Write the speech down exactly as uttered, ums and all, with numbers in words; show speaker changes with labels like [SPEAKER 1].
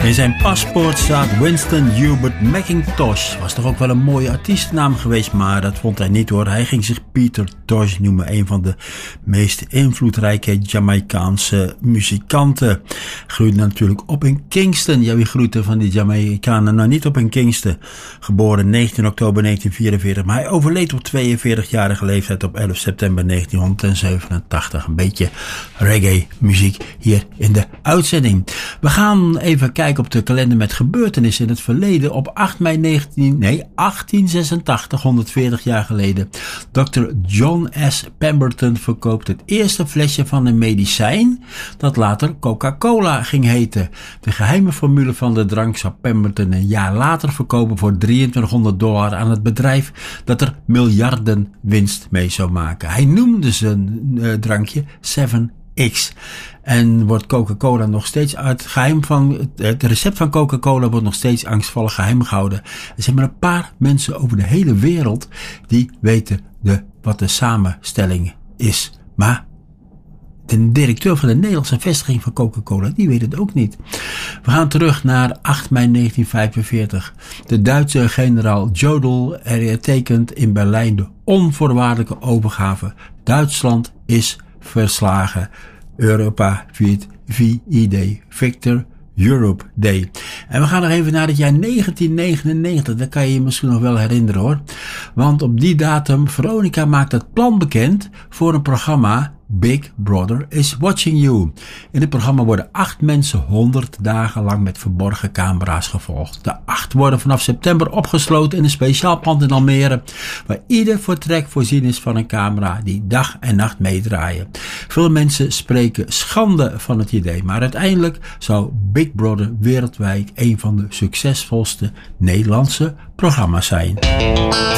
[SPEAKER 1] In zijn paspoort staat Winston Hubert McIntosh. Was toch ook wel een mooie artiestennaam geweest, maar dat vond hij niet hoor. Hij ging zich Peter Tosh noemen, een van de meest invloedrijke Jamaicaanse muzikanten. Groeide natuurlijk op in Kingston. Ja, wie groeide van die Jamaicanen nou niet op in Kingston? Geboren negentien oktober negentien vierenveertig, maar hij overleed op tweeënveertigjarige leeftijd op elf september negentienhonderdzevenentachtig. Een beetje reggae muziek hier in de uitzending. We gaan even kijken op de kalender met gebeurtenissen in het verleden. Op acht mei negentien, nee, achttien zesentachtig, honderdveertig jaar geleden. dokter John S. Pemberton verkoopt het eerste flesje van een medicijn dat later Coca-Cola ging heten. De geheime formule van de drank zou Pemberton een jaar later verkopen voor drieëntwintighonderd dollar aan het bedrijf dat er miljarden winst mee zou maken. Hij noemde zijn uh, drankje seven X. En wordt Coca-Cola nog steeds uit geheim van, het recept van Coca-Cola wordt nog steeds angstvallig geheim gehouden. Er zijn maar een paar mensen over de hele wereld die weten de, wat de samenstelling is. Maar de directeur van de Nederlandse vestiging van Coca-Cola, die weet het ook niet. We gaan terug naar acht mei negentien vijfenveertig. De Duitse generaal Jodl tekent in Berlijn de onvoorwaardelijke overgave. Duitsland is verslagen. Europa viert V I D, Victor Europe Day. En we gaan nog even naar het jaar negentien negenennegentig. Dat kan je je misschien nog wel herinneren hoor. Want op die datum, Veronica maakt het plan bekend voor een programma Big Brother is Watching You. In het programma worden acht mensen honderd dagen lang met verborgen camera's gevolgd. De acht worden vanaf september opgesloten in een speciaal pand in Almere, waar ieder vertrek voorzien is van een camera die dag en nacht meedraaien. Veel mensen spreken schande van het idee, maar uiteindelijk zou Big Brother wereldwijd een van de succesvolste Nederlandse programma's zijn.